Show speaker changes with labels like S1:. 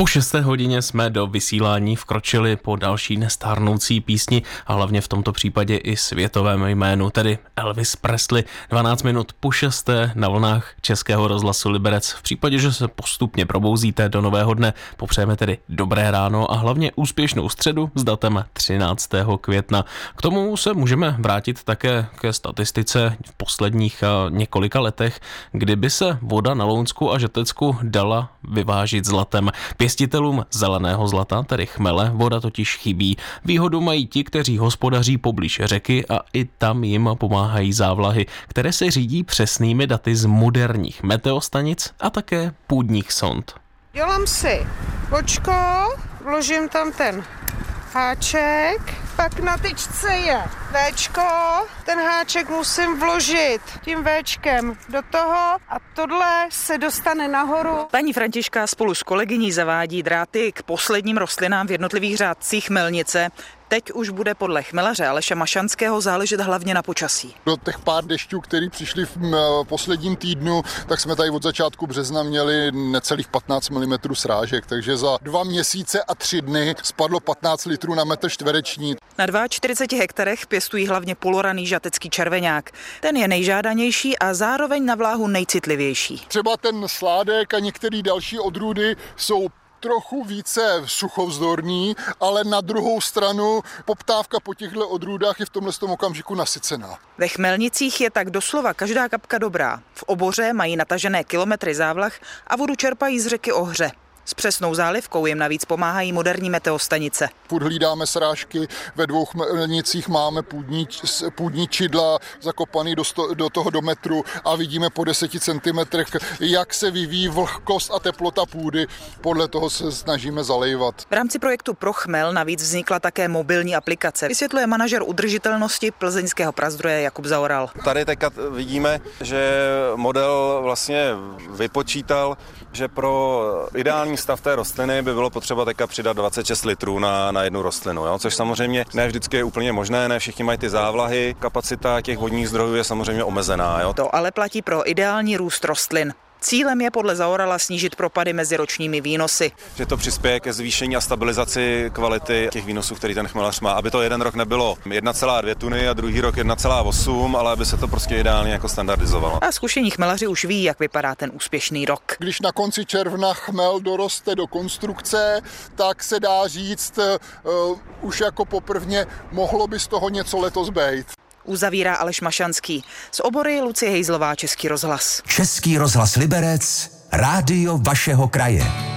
S1: Po 6. hodině jsme do vysílání vkročili po další nestárnoucí písni a hlavně v tomto případě i světovém jménu, tedy Elvis Presley. 12 minut po 6. na vlnách Českého rozhlasu Liberec. V případě, že se postupně probouzíte do nového dne, popřejeme tedy dobré ráno a hlavně úspěšnou středu s datem 13. května. K tomu se můžeme vrátit také ke statistice v posledních několika letech, kdyby se voda na Lounsku a Žatecku dala vyvážit zlatem. Pěstitelům zeleného zlata, tedy chmele, voda totiž chybí. Výhodu mají ti, kteří hospodaří poblíž řeky a i tam jim pomáhají závlahy, které se řídí přesnými daty z moderních meteostanic a také půdních sond.
S2: Dělám si bočko, vložím tam ten háček, pak na tyčce je véčko, ten háček musím vložit tím véčkem do toho a tohle se dostane nahoru.
S3: Paní Františka spolu s kolegyní zavádí dráty k posledním rostlinám v jednotlivých řádcích chmelnice. Teď už bude podle chmelaře Aleše Mašanského záležet hlavně na počasí.
S4: Do těch pár dešťů, který přišli v posledním týdnu, tak jsme tady od začátku března měli necelých 15 mm srážek, takže za 2 měsíce a 3 dny spadlo 15 litrů na metr čtvereční.
S3: Na 42 hektarech pěstují hlavně poloraný žatecký červeňák. Ten je nejžádanější a zároveň na vláhu nejcitlivější.
S4: Třeba ten sládek a některé další odrůdy jsou trochu více suchovzdorní, ale na druhou stranu poptávka po těchto odrůdách je v tomhle okamžiku nasycená.
S3: Ve chmelnicích je tak doslova každá kapka dobrá. V oboře mají natažené kilometry závlah a vodu čerpají z řeky Ohře. S přesnou zálivkou jim navíc pomáhají moderní meteostanice.
S4: Furt hlídáme srážky, ve 2 chmelnicích máme půdní čidla zakopaný do metru a vidíme po 10 cm, jak se vyvíjí vlhkost a teplota půdy. Podle toho se snažíme zalejvat.
S3: V rámci projektu Pro chmel navíc vznikla také mobilní aplikace, vysvětluje manažer udržitelnosti plzeňského prazdroje Jakub Zaoral.
S5: Tady teď vidíme, že model vlastně vypočítal, že pro ideální stav té rostliny by bylo potřeba teďka přidat 26 litrů na jednu rostlinu, jo? Což samozřejmě ne vždycky je úplně možné, ne všichni mají ty závlahy, kapacita těch vodních zdrojů je samozřejmě omezená. Jo?
S3: To ale platí pro ideální růst rostlin. Cílem je podle Zaorala snížit propady mezi ročními výnosy.
S5: Že to přispěje ke zvýšení a stabilizaci kvality těch výnosů, který ten chmelař má, aby to jeden rok nebylo 1,2 tuny a druhý rok 1,8, ale aby se to prostě ideálně jako standardizovalo.
S3: A zkušení chmelaři už ví, jak vypadá ten úspěšný rok.
S4: Když na konci června chmel doroste do konstrukce, tak se dá říct, už jako poprvně mohlo by z toho něco letos být.
S3: Uzavírá Aleš Mašanský. Z obory Lucie Hejzlová, Český rozhlas.
S6: Český rozhlas Liberec, rádio vašeho kraje.